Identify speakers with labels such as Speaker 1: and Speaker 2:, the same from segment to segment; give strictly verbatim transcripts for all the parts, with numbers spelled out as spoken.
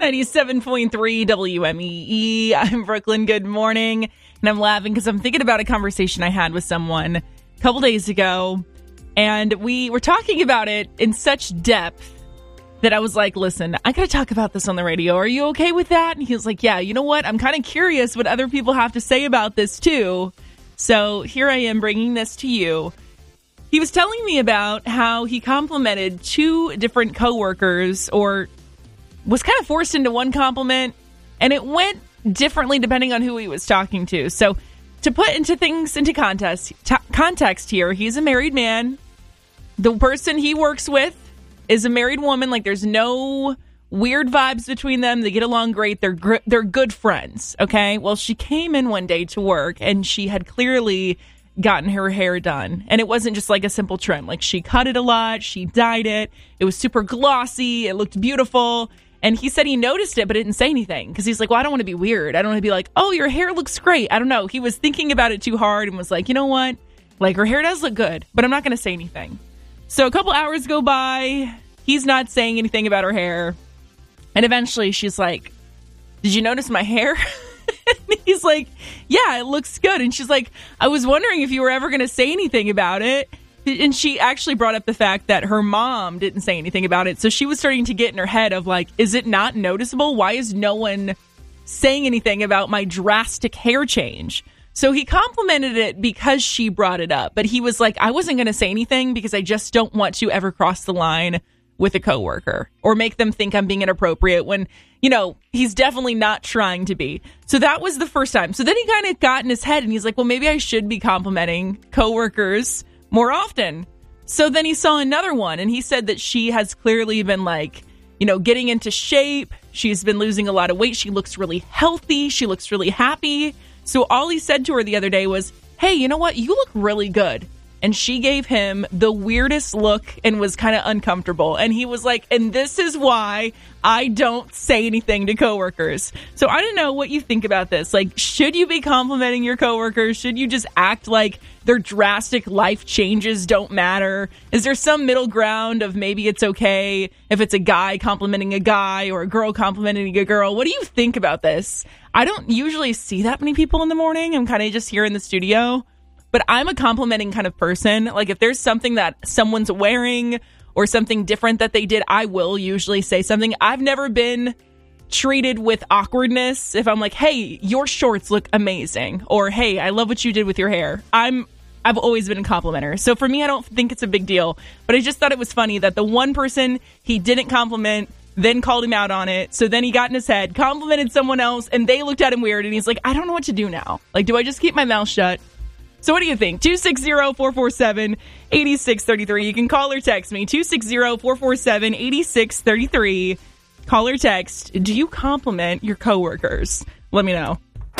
Speaker 1: ninety-seven point three W M E E. I'm Brooklyn. Good morning. And I'm laughing because I'm thinking about a conversation I had with someone a couple days ago. And we were talking about it in such depth that I was like, listen, I got to talk about this on the radio. Are you okay with that? And he was like, yeah, you know what? I'm kind of curious what other people have to say about this too. So here I am bringing this to you. He was telling me about how he complimented two different coworkers, or was kind of forced into one compliment, and it went differently depending on who he was talking to. So to put into things into context, t- context here, he's a married man. The person he works with is a married woman. Like, there's no weird vibes between them. They get along great. They're gr- they're good friends. Okay. Well, she came in one day to work, and she had clearly gotten her hair done, and it wasn't just like a simple trim. Like, she cut it a lot. She dyed it. It was super glossy. It looked beautiful. And he said he noticed it, but didn't say anything because he's like, well, I don't want to be weird. I don't want to be like, oh, your hair looks great. I don't know. He was thinking about it too hard and was like, you know what? Like, her hair does look good, but I'm not going to say anything. So a couple hours go by. He's not saying anything about her hair. And eventually she's like, did you notice my hair? And he's like, yeah, it looks good. And she's like, I was wondering if you were ever going to say anything about it. And she actually brought up the fact that her mom didn't say anything about it. So she was starting to get in her head of like, is it not noticeable? Why is no one saying anything about my drastic hair change? So he complimented it because she brought it up. But he was like, I wasn't going to say anything because I just don't want to ever cross the line with a coworker or make them think I'm being inappropriate when, you know, he's definitely not trying to be. So that was the first time. So then he kind of got in his head and he's like, well, maybe I should be complimenting coworkers more often. So then he saw another one, and he said that she has clearly been like, you know, getting into shape. She's been losing a lot of weight. She looks really healthy. She looks really happy. So all he said to her the other day was, hey, you know what? You look really good. And she gave him the weirdest look and was kind of uncomfortable. And he was like, and this is why I don't say anything to coworkers. So I don't know what you think about this. Like, should you be complimenting your coworkers? Should you just act like their drastic life changes don't matter? Is there some middle ground of maybe it's okay if it's a guy complimenting a guy or a girl complimenting a girl? What do you think about this? I don't usually see that many people in the morning. I'm kind of just here in the studio. But I'm a complimenting kind of person. Like, if there's something that someone's wearing or something different that they did, I will usually say something. I've never been treated with awkwardness if I'm like, hey, your shorts look amazing. Or, hey, I love what you did with your hair. I'm, I've always been a complimenter. So for me, I don't think it's a big deal. But I just thought it was funny that the one person he didn't compliment then called him out on it. So then he got in his head, complimented someone else, and they looked at him weird. And he's like, I don't know what to do now. Like, do I just keep my mouth shut? So what do you think? two six zero, four four seven, eight six three three. You can call or text me. two six zero, four four seven, eight six three three. Call or text. Do you compliment your coworkers? Let me know.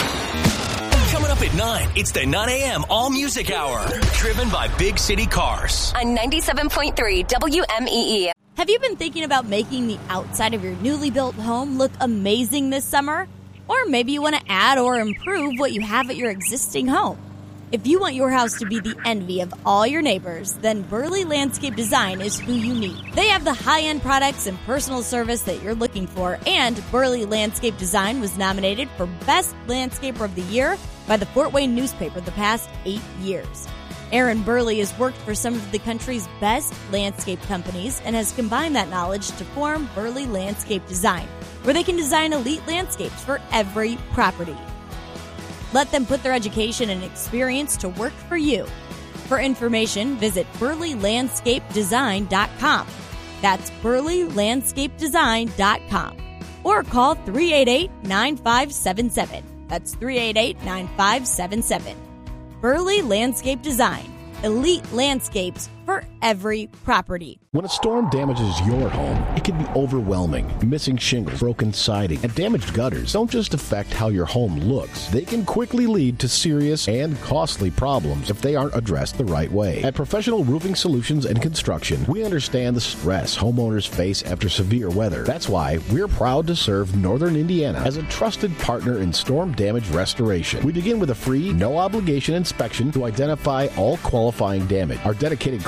Speaker 2: Coming up at nine, it's the nine a.m. All Music Hour. Driven by Big City Cars.
Speaker 3: On ninety-seven point three W M E E.
Speaker 4: Have you been thinking about making the outside of your newly built home look amazing this summer? Or maybe you want to add or improve what you have at your existing home. If you want your house to be the envy of all your neighbors, then Burley Landscape Design is who you need. They have the high-end products and personal service that you're looking for, and Burley Landscape Design was nominated for Best Landscaper of the Year by the Fort Wayne newspaper the past eight years. Aaron Burley has worked for some of the country's best landscape companies and has combined that knowledge to form Burley Landscape Design, where they can design elite landscapes for every property. Let them put their education and experience to work for you. For information, visit burley landscape design dot com. That's burley landscape design dot com. Or call three eight eight, nine five seven seven. That's three eight eight, nine five seven seven. Burley Landscape Design. Elite landscapes for every property.
Speaker 5: When a storm damages your home, it can be overwhelming. Missing shingles, broken siding, and damaged gutters don't just affect how your home looks. They can quickly lead to serious and costly problems if they aren't addressed the right way. At Professional Roofing Solutions and Construction, we understand the stress homeowners face after severe weather. That's why we're proud to serve Northern Indiana as a trusted partner in storm damage restoration. We begin with a free, no-obligation inspection to identify all qualifying damage. Our dedicated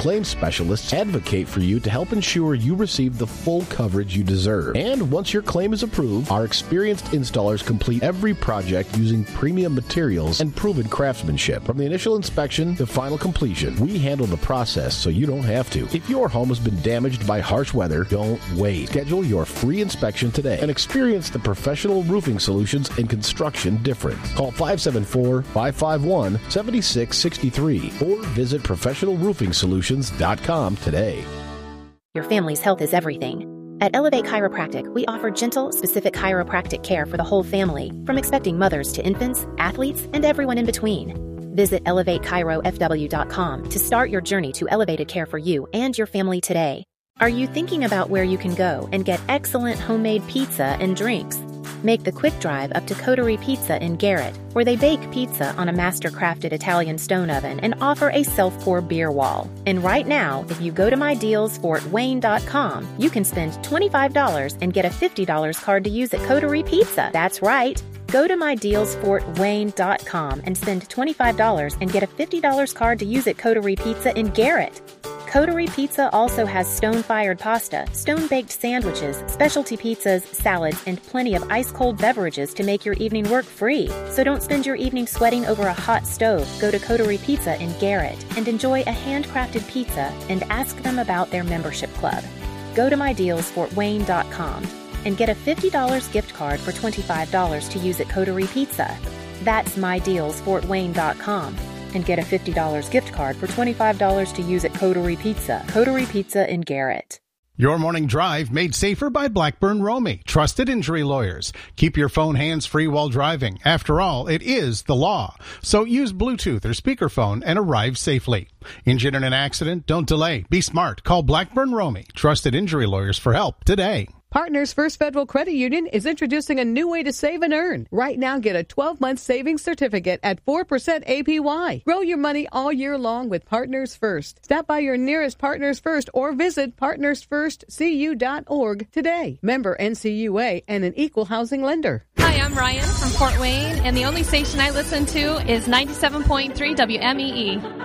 Speaker 5: claims specialists advocate for you to help ensure you receive the full coverage you deserve. And once your claim is approved, our experienced installers complete every project using premium materials and proven craftsmanship. From the initial inspection to final completion, we handle the process so you don't have to. If your home has been damaged by harsh weather, don't wait. Schedule your free inspection today and experience the professional roofing solutions and construction difference. Call five seven four, five five one, seven six six three or visit professional roofing solutions dot com today.
Speaker 6: Your family's health is everything. At Elevate Chiropractic, we offer gentle, specific chiropractic care for the whole family, from expecting mothers to infants, athletes, and everyone in between. Visit elevate chiro f w dot com to start your journey to elevated care for you and your family today. Are you thinking about where you can go and get excellent homemade pizza and drinks? Make the quick drive up to Coterie Pizza in Garrett, where they bake pizza on a master-crafted Italian stone oven and offer a self-pour beer wall. And right now, if you go to my deals fort wayne dot com, you can spend twenty-five dollars and get a fifty dollars card to use at Coterie Pizza. That's right. Go to my deals fort wayne dot com and spend twenty-five dollars and get a fifty dollars card to use at Coterie Pizza in Garrett. Coterie Pizza also has stone-fired pasta, stone-baked sandwiches, specialty pizzas, salads, and plenty of ice-cold beverages to make your evening work free. So don't spend your evening sweating over a hot stove. Go to Coterie Pizza in Garrett and enjoy a handcrafted pizza and ask them about their membership club. Go to my deals fort wayne dot com and get a fifty dollars gift card for twenty-five dollars to use at Coterie Pizza. That's my deals fort wayne dot com. And get a fifty dollars gift card for twenty-five dollars to use at Coterie Pizza. Coterie Pizza in Garrett.
Speaker 7: Your morning drive made safer by Blackburn Romey, trusted injury lawyers. Keep your phone hands-free while driving. After all, it is the law. So use Bluetooth or speakerphone and arrive safely. Injured in an accident? Don't delay. Be smart. Call Blackburn Romey, trusted injury lawyers, for help today.
Speaker 8: Partners First Federal Credit Union is introducing a new way to save and earn. Right now, get a twelve-month savings certificate at four percent A P Y. Grow your money all year long with Partners First. Stop by your nearest Partners First or visit partners first c u dot org today. Member N C U A and an equal housing lender.
Speaker 9: Hi, I'm Ryan from Fort Wayne, and the only station I listen to is ninety-seven point three W M E E.